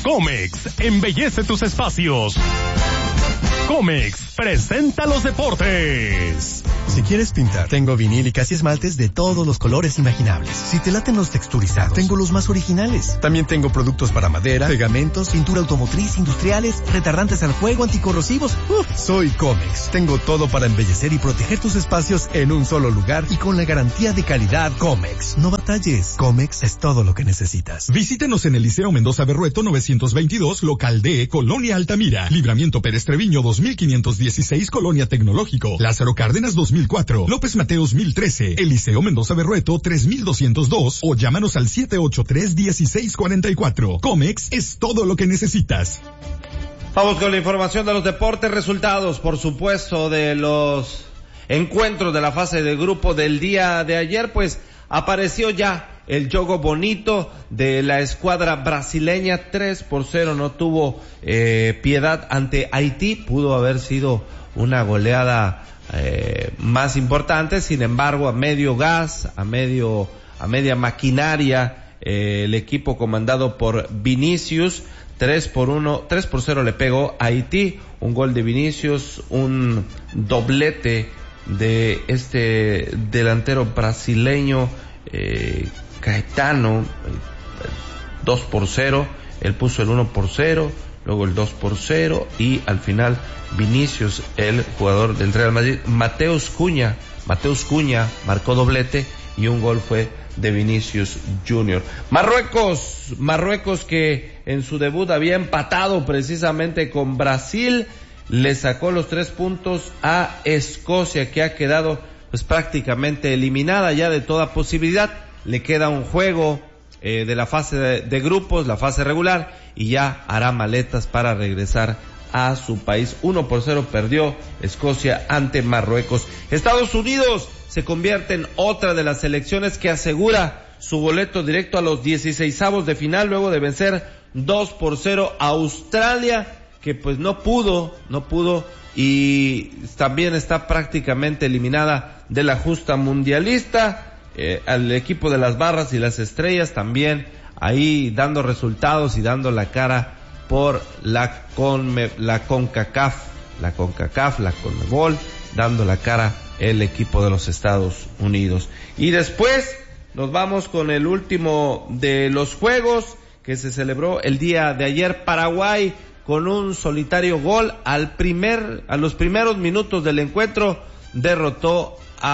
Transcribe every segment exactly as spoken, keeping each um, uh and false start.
Comex, embellece tus espacios. Comex presenta los deportes. Si quieres pintar, tengo vinílicas y esmaltes de todos los colores imaginables. Si te laten los texturizados, tengo los más originales. También tengo productos para madera, pegamentos, pintura automotriz, industriales, retardantes al fuego, anticorrosivos. Uf, soy Comex. Tengo todo para embellecer y proteger tus espacios en un solo lugar y con la garantía de calidad Comex. No batalles. Comex es todo lo que necesitas. Visítenos en el Liceo Mendoza Berrueto novecientos veintidós, local D, Colonia Altamira. Libramiento Pérez Treviño dos mil quinientos dieciséis, Colonia Tecnológico. Lázaro Cárdenas dos mil cuatro, López Mateos mil trece, Eliseo Mendoza Berrueto tres mil doscientos dos o llámanos al siete ocho tres, dieciséis cuarenta y cuatro. Comex es todo lo que necesitas. Vamos con la información de los deportes, resultados, por supuesto, de los encuentros de la fase de grupo del día de ayer. Pues apareció ya el juego bonito de la escuadra brasileña, tres por cero, no tuvo eh, piedad ante Haití, pudo haber sido una goleada eh, más importante, sin embargo a medio gas, a medio, a media maquinaria, eh, el equipo comandado por Vinicius, tres por uno, tres por cero le pegó a Haití, un gol de Vinicius, un doblete de este delantero brasileño, eh, Caetano, dos por cero, él puso el uno por cero, luego el dos por cero y al final Vinicius, el jugador del Real Madrid, Mateus Cunha, Mateus Cunha marcó doblete y un gol fue de Vinicius Junior Marruecos, Marruecos que en su debut había empatado precisamente con Brasil, le sacó los tres puntos a Escocia, que ha quedado pues prácticamente eliminada ya de toda posibilidad. Le queda un juego eh, de la fase de, de grupos, la fase regular, y ya hará maletas para regresar a su país. uno por cero perdió Escocia ante Marruecos. Estados Unidos se convierte en otra de las selecciones que asegura su boleto directo a los dieciseisavos de final luego de vencer dos por cero a Australia, que pues no pudo, no pudo y también está prácticamente eliminada de la justa mundialista. Eh, al equipo de las barras y las estrellas también ahí dando resultados y dando la cara por la con la CONCACAF, la CONCACAF, la CONMEBOL, dando la cara el equipo de los Estados Unidos. Y después nos vamos con el último de los juegos que se celebró el día de ayer. Paraguay con un solitario gol al primer, a los primeros minutos del encuentro derrotó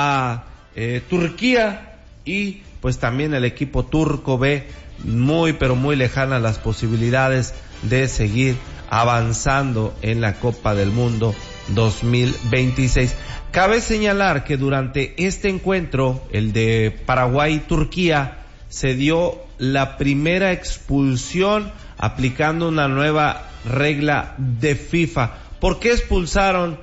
a eh, Turquía. Y pues también el equipo turco ve muy pero muy lejanas las posibilidades de seguir avanzando en la Copa del Mundo dos mil veintiséis. Cabe señalar que durante este encuentro, el de Paraguay-Turquía, se dio la primera expulsión aplicando una nueva regla de FIFA. ¿Por qué expulsaron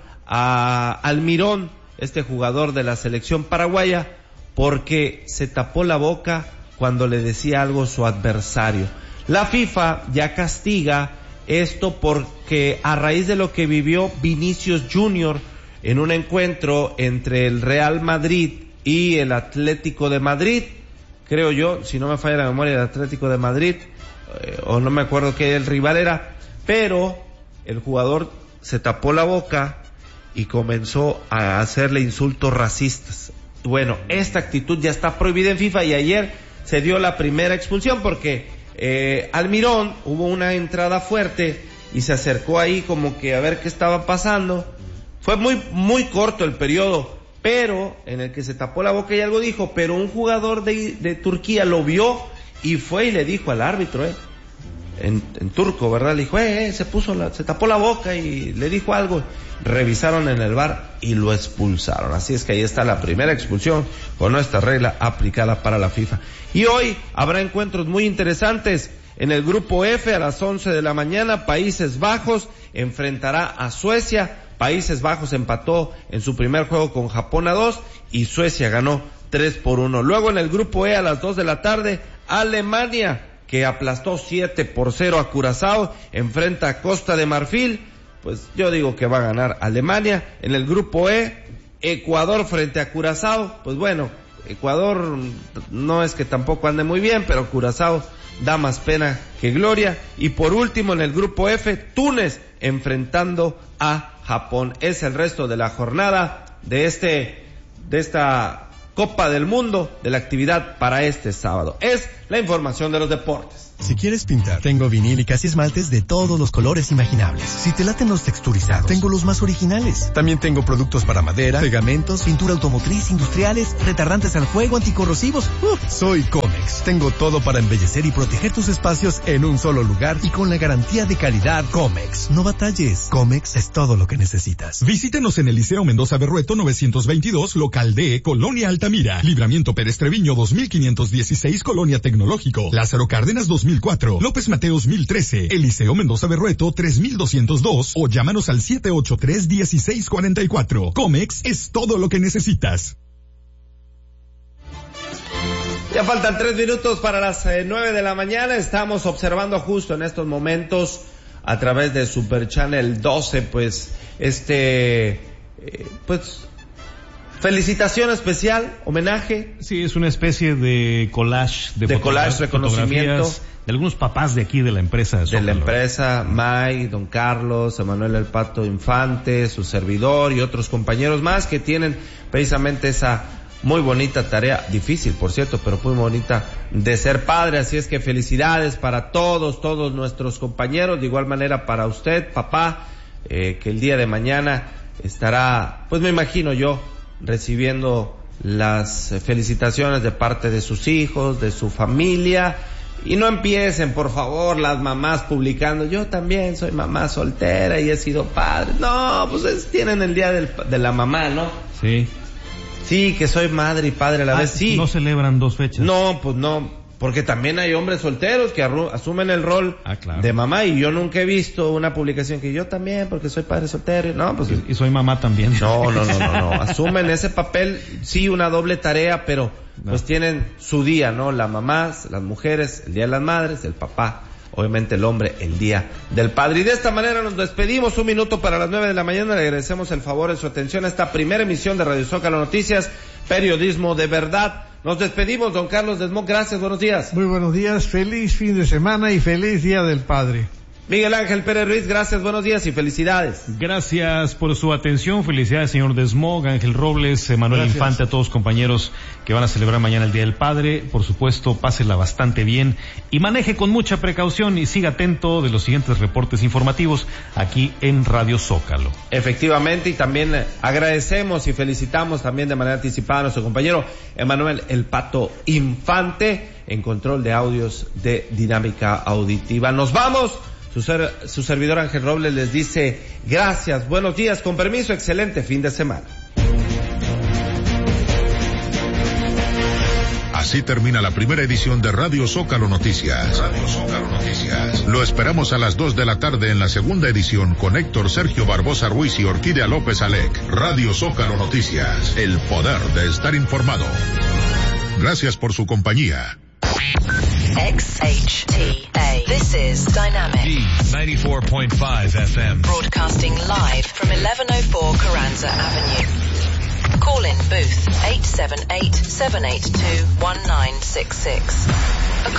a Almirón, este jugador de la selección paraguaya? Porque se tapó la boca cuando le decía algo su adversario. La FIFA ya castiga esto porque a raíz de lo que vivió Vinicius Junior en un encuentro entre el Real Madrid y el Atlético de Madrid, creo yo, si no me falla la memoria, el Atlético de Madrid, eh, o no me acuerdo qué el rival era, pero el jugador se tapó la boca y comenzó a hacerle insultos racistas. Bueno, esta actitud ya está prohibida en FIFA y ayer se dio la primera expulsión porque eh, Almirón hubo una entrada fuerte y se acercó ahí como que a ver qué estaba pasando. Fue muy muy corto el periodo, pero en el que se tapó la boca y algo dijo, pero un jugador de, de Turquía lo vio y fue y le dijo al árbitro, eh, en, en turco, ¿verdad? Le dijo, eh, eh, se puso la, se tapó la boca y le dijo algo. Revisaron en el V A R y lo expulsaron. Así es que ahí está la primera expulsión con esta regla aplicada para la FIFA. Y hoy habrá encuentros muy interesantes. En el grupo F a las once de la mañana, Países Bajos enfrentará a Suecia. Países Bajos empató en su primer juego con Japón a dos y Suecia ganó tres por uno. Luego en el grupo E a las dos de la tarde, Alemania, que aplastó siete por cero a Curazao, enfrenta a Costa de Marfil. Pues yo digo que va a ganar Alemania. En el grupo E, Ecuador frente a Curazao. Pues bueno, Ecuador no es que tampoco ande muy bien, pero Curazao da más pena que gloria. Y por último, en el grupo F, Túnez enfrentando a Japón. Es el resto de la jornada de este, de esta Copa del Mundo, de la actividad para este sábado. Es la información de los deportes. Si quieres pintar, tengo vinílicas y esmaltes de todos los colores imaginables. Si te laten los texturizados, tengo los más originales. También tengo productos para madera, pegamentos, pintura automotriz, industriales, retardantes al fuego, anticorrosivos. Uf, soy Comex. Tengo todo para embellecer y proteger tus espacios en un solo lugar y con la garantía de calidad Comex. No batalles. Comex es todo lo que necesitas. Visítenos en el Liceo Mendoza Berrueto novecientos veintidós, local D, Colonia Altamira. Libramiento Pérez Treviño dos mil quinientos dieciséis, Colonia Tecnológico. Lázaro Cárdenas dos mil cuatro, López Mateos mil trece, Eliseo Mendoza Berrueto tres mil doscientos dos o llámanos al siete ocho tres, uno seis cuatro cuatro. Comex es todo lo que necesitas. Ya faltan tres minutos para las eh, nueve de la mañana. Estamos observando justo en estos momentos a través de Super Channel doce, pues, este, eh, pues, felicitación especial, homenaje. Sí, es una especie de collage de, de collage, reconocimiento de algunos papás de aquí de la empresa de, de la empresa, May, Don Carlos, Emanuel El Pato Infante, su servidor y otros compañeros más que tienen precisamente esa muy bonita tarea, difícil por cierto, pero muy bonita, de ser padre. Así es que felicidades para todos, todos nuestros compañeros, de igual manera para usted, papá, eh, que el día de mañana estará, pues me imagino yo, recibiendo las felicitaciones de parte de sus hijos, de su familia. Y no empiecen, por favor, las mamás publicando, yo también soy mamá soltera y he sido padre. No, pues es, tienen el día del, de la mamá, ¿no? Sí. Sí, que soy madre y padre a la ah, vez, sí. No celebran dos fechas. No, pues no. Porque también hay hombres solteros que arru- asumen el rol ah, claro. de mamá, y yo nunca he visto una publicación que yo también, porque soy padre soltero, no, pues. Y, y soy mamá también. No, no, no, no, no, asumen ese papel, sí, una doble tarea, pero no. Pues tienen su día, ¿no? Las mamás, las mujeres, el día de las madres, el papá, obviamente el hombre, el día del padre. Y de esta manera nos despedimos, un minuto para las nueve de la mañana, le agradecemos el favor de su atención a esta primera emisión de Radio Zócalo Noticias, periodismo de verdad. Nos despedimos, don Carlos Desmond, gracias, buenos días. Muy buenos días, feliz fin de semana y feliz Día del Padre. Miguel Ángel Pérez Ruiz, gracias, buenos días y felicidades. Gracias por su atención, felicidades señor Desmog, Ángel Robles, Emanuel Infante, a todos los compañeros que van a celebrar mañana el Día del Padre. Por supuesto, pásela bastante bien y maneje con mucha precaución y siga atento de los siguientes reportes informativos aquí en Radio Zócalo. Efectivamente, y también agradecemos y felicitamos también de manera anticipada a nuestro compañero Emanuel El Pato Infante en control de audios de Dinámica Auditiva. Nos vamos. Su, ser, su servidor Ángel Robles les dice gracias, buenos días, con permiso, excelente fin de semana. Así termina la primera edición de Radio Zócalo Noticias. Radio Zócalo Noticias. Lo esperamos a las dos de la tarde en la segunda edición con Héctor Sergio Barbosa Ruiz y Orquídea López Alec. Radio Zócalo Noticias. El poder de estar informado. Gracias por su compañía. X H T A. This is Dynamic. D ninety-four point five F M. Broadcasting live from eleven oh four Carranza Avenue. Call in booth eight seven eight, seven eight two, one nine six six.